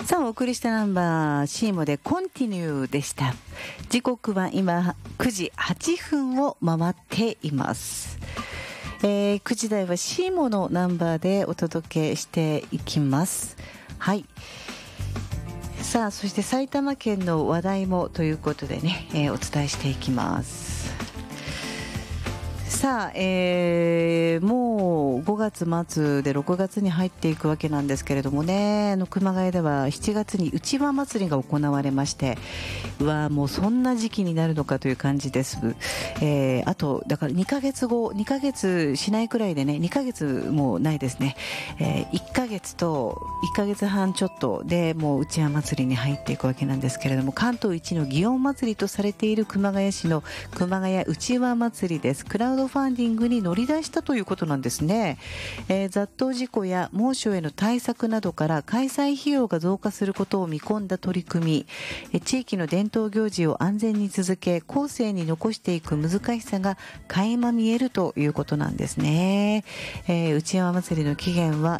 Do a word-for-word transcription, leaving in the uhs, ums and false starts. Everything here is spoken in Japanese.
さあお送りしたナンバーシーモでコンティニューでした。時刻は今くじはっぷんを回っています。えー、くじ台はシーモのナンバーでお届けしていきます。はい、さあそして埼玉県の話題もということでね、えー、お伝えしていきます。さあ、えー、もうごがつ末でろくがつに入っていくわけなんですけれどもね、あの熊谷ではしちがつにうちわ祭りが行われまして、うわもうそんな時期になるのかという感じです。えー、あとだからにかげつごにかげつしないくらいでね、にかげつもないですね、えー、いっかげつといっかげつはんちょっとでもううちわ祭りに入っていくわけなんですけれども、関東一の祇園祭りとされている熊谷市の熊谷うちわ祭りです。クラウドファンディングに乗り出したということなんですね。えー、雑踏事故や猛暑への対策などから開催費用が増加することを見込んだ取り組み、えー、地域の伝統行事を安全に続け後世に残していく難しさが垣間見えるということなんですね。えー、うちわ祭りの起源は